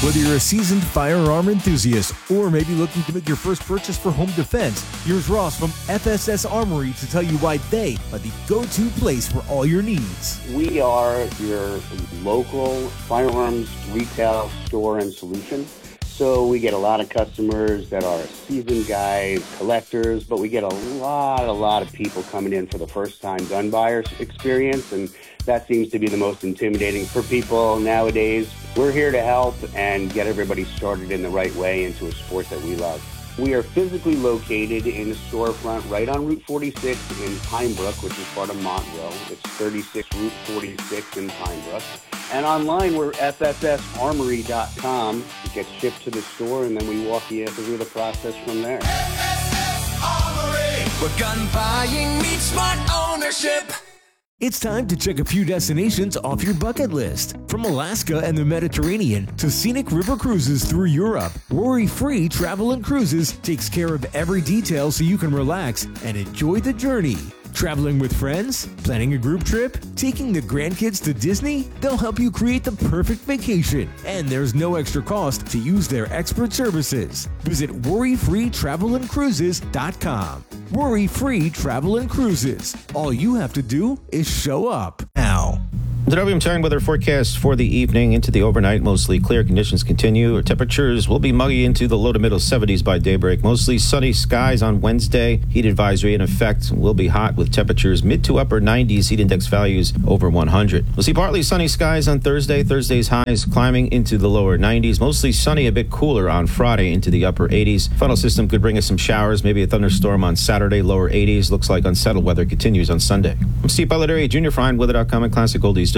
Whether you're a seasoned firearm enthusiast or maybe looking to make your first purchase for home defense, here's Ross from FSS Armory to tell you why they are the go-to place for all your needs. We are your local firearms retail store and solution. So we get a lot of customers that are seasoned guys, collectors, but we get a lot of people coming in for the first time gun buyer experience, and that seems to be the most intimidating for people nowadays. We're here to help and get everybody started in the right way into a sport that we love. We are physically located in a storefront right on Route 46 in Pine Brook, which is part of Montville. It's 36 Route 46 in Pine Brook. And online, we're fssarmory.com. It gets shipped to the store, and then we walk you through the process from there. FSS Armory, where gun buying meets smart ownership. It's time to check a few destinations off your bucket list. From Alaska and the Mediterranean to scenic river cruises through Europe, Worry-Free Travel and Cruises takes care of every detail so you can relax and enjoy the journey. Traveling with friends? Planning a group trip? Taking the grandkids to Disney? They'll help you create the perfect vacation. And there's no extra cost to use their expert services. Visit worryfreetravelandcruises.com. Worry-Free Travel and Cruises. All you have to do is show up now. The WM weather forecast for the evening into the overnight. Mostly clear conditions continue. Temperatures will be muggy into the low to middle 70s by daybreak. Mostly sunny skies on Wednesday. Heat advisory in effect. Will be hot with temperatures mid to upper 90s. Heat index values over 100. We'll see partly sunny skies on Thursday. Thursday's highs climbing into the lower 90s. Mostly sunny, a bit cooler on Friday into the upper 80s. Funnel system could bring us some showers. Maybe a thunderstorm on Saturday. Lower 80s. Looks like unsettled weather continues on Sunday. I'm Steve Butler, Junior for HeinWeather.com and Classic Oldies.